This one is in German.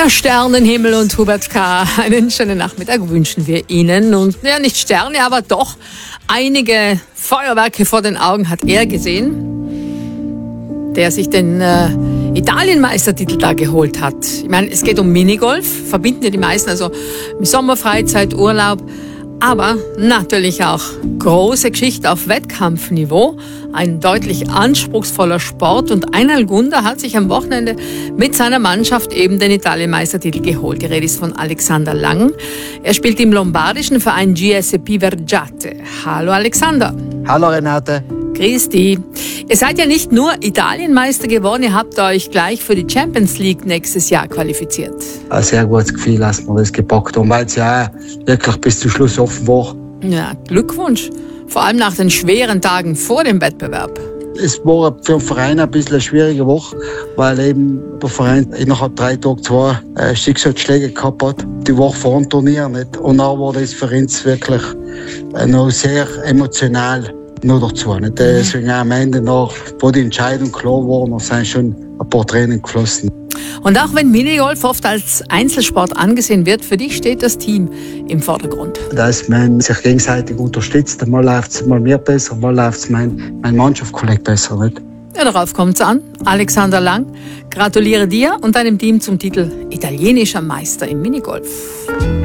Der Sternenhimmel und Hubert K. Einen schönen Nachmittag wünschen wir Ihnen. Und ja, nicht Sterne, aber doch einige Feuerwerke vor den Augen hat er gesehen, der sich den Italienmeistertitel da geholt hat. Ich meine, es geht um Minigolf, verbinden ja die meisten, also Sommerfreizeit, Urlaub, aber natürlich auch große Geschichte auf Wettkampfniveau, ein deutlich anspruchsvoller Sport, und Einal Gunda hat sich am Wochenende mit seiner Mannschaft eben den Italienmeistertitel geholt. Die Rede ist von Alexander Lang. Er spielt im lombardischen Verein GSP Vergiate. Hallo Alexander. Hallo Renate. Christi. Ihr seid ja nicht nur Italienmeister geworden, ihr habt euch gleich für die Champions League nächstes Jahr qualifiziert. Ein sehr gutes Gefühl, dass wir das gepackt haben, weil es ja wirklich bis zum Schluss offen war. Ja, Glückwunsch. Vor allem nach den schweren Tagen vor dem Wettbewerb. Es war für den Verein ein bisschen eine schwierige Woche, weil eben der Verein innerhalb 3 Tagen 2 Schicksalsschläge gehabt hat. Die Woche vor dem Turnier nicht. Und dann war das für uns wirklich noch sehr emotional noch dazu. Nicht? Deswegen am Ende noch, wo die Entscheidung klar war, noch sind schon ein paar Tränen geflossen. Und auch wenn Minigolf oft als Einzelsport angesehen wird, für dich steht das Team im Vordergrund. Dass man sich gegenseitig unterstützt. Mal läuft es mal mir besser, mal läuft es mein Mannschaftskollege besser. Nicht? Ja, darauf kommt es an. Alexander Lang, gratuliere dir und deinem Team zum Titel italienischer Meister im Minigolf.